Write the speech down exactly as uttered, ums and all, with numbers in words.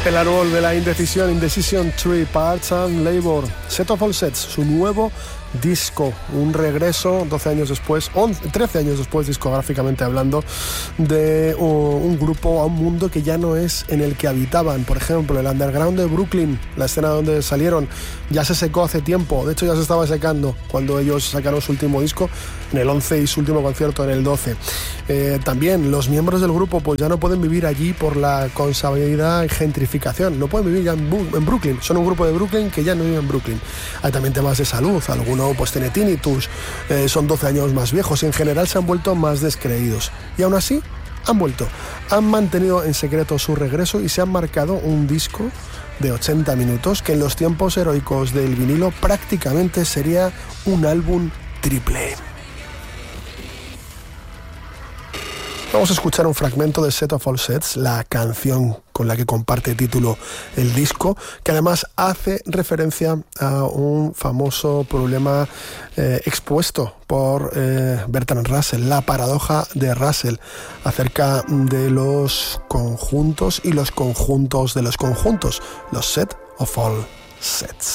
El árbol de la indecisión, Indecision Tree, Parts and Labor, Set of All Sets, su nuevo disco, un regreso doce años después, once, trece años después discográficamente hablando, de uh, un grupo a un mundo que ya no es en el que habitaban. Por ejemplo, el underground de Brooklyn, la escena donde salieron, ya se secó hace tiempo, de hecho ya se estaba secando cuando ellos sacaron su último disco en el once y su último concierto en el doce. Eh, también los miembros del grupo pues ya no pueden vivir allí por la consagrada gentrificación, no pueden vivir ya en, Bu- en Brooklyn, son un grupo de Brooklyn que ya no vive en Brooklyn. Hay también temas de salud, algunos pues tiene tinnitus, eh, son doce años más viejos y en general se han vuelto más descreídos. Y aún así han vuelto, han mantenido en secreto su regreso y se han marcado un disco de ochenta minutos que en los tiempos heroicos del vinilo prácticamente sería un álbum triple. Vamos a escuchar un fragmento de Set of All Sets, la canción con la que comparte título el disco, que además hace referencia a un famoso problema eh, expuesto por eh, Bertrand Russell, la paradoja de Russell, acerca de los conjuntos y los conjuntos de los conjuntos, los Set of All Sets.